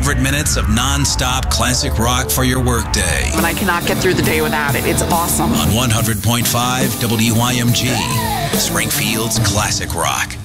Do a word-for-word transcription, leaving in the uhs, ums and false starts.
hundred minutes of non-stop classic rock for your workday. And I cannot get through the day without it. It's awesome. On one hundred point five W I M G, Springfield's classic rock.